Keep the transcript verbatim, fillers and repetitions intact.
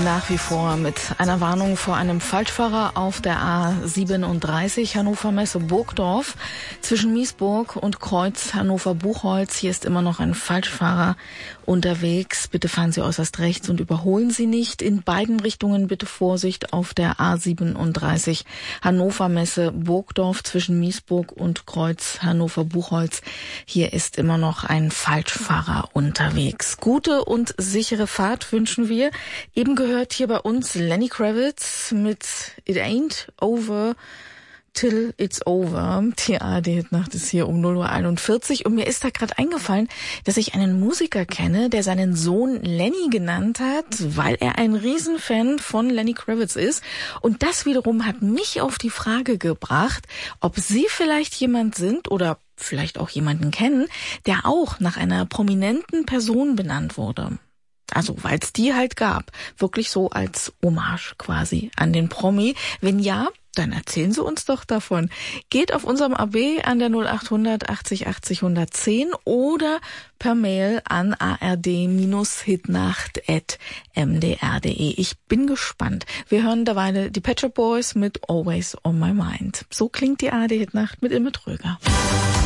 nach wie vor mit einer Warnung vor einem Falschfahrer auf der A siebenunddreißig Hannover Messe Burgdorf zwischen Miesburg und Kreuz Hannover-Buchholz. Hier ist immer noch ein Falschfahrer unterwegs. Bitte fahren Sie äußerst rechts und überholen Sie nicht. In beiden Richtungen bitte Vorsicht auf der A siebenunddreißig Hannover Messe Burgdorf zwischen Miesburg und Kreuz Hannover-Buchholz. Hier ist immer noch ein Falschfahrer unterwegs. Gute und sichere Fahrt wünschen wir. Eben gehört hier bei uns Lenny Kravitz mit It Ain't Over Till It's Over. Die A R D-Nacht ist hier um null Uhr einundvierzig und mir ist da gerade eingefallen, dass ich einen Musiker kenne, der seinen Sohn Lenny genannt hat, weil er ein Riesenfan von Lenny Kravitz ist. Und das wiederum hat mich auf die Frage gebracht, ob Sie vielleicht jemand sind oder vielleicht auch jemanden kennen, der auch nach einer prominenten Person benannt wurde. Also, weil es die halt gab. Wirklich so als Hommage quasi an den Promi. Wenn ja, dann erzählen Sie uns doch davon. Geht auf unserem A B an der null achthundert achtzig achtzig hundertzehn oder per Mail an a r d hitnacht at m d r punkt d e. Ich bin gespannt. Wir hören derweil die Pet Shop Boys mit Always on My Mind. So klingt die A R D-Hitnacht mit Ilme Tröger.